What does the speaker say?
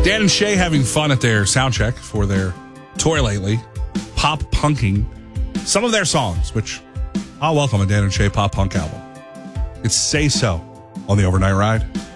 Dan and Shay having fun at their sound check for their tour lately, pop punking some of their songs, which I'll welcome a Dan and Shay pop punk album. It's Say So on the Overnight Ride.